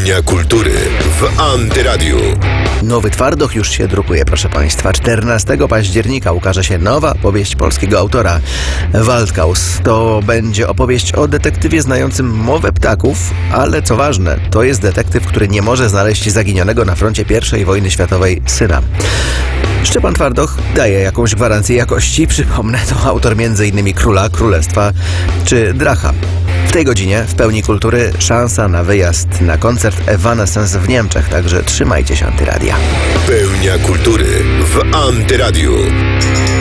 Pełnia kultury w Antyradiu. Nowy Twardoch już się drukuje, proszę Państwa. 14 października ukaże się nowa powieść polskiego autora. Waldkaus to będzie opowieść o detektywie znającym mowę ptaków, ale co ważne, to jest detektyw, który nie może znaleźć zaginionego na froncie I wojny światowej syna. Szczepan Twardoch daje jakąś gwarancję jakości. Przypomnę, to autor m.in. Króla, Królestwa czy Dracha. W tej godzinie w Pełni Kultury szansa na wyjazd na koncert Evanescence w Niemczech, także trzymajcie się Antyradia. Pełnia kultury w Antyradiu.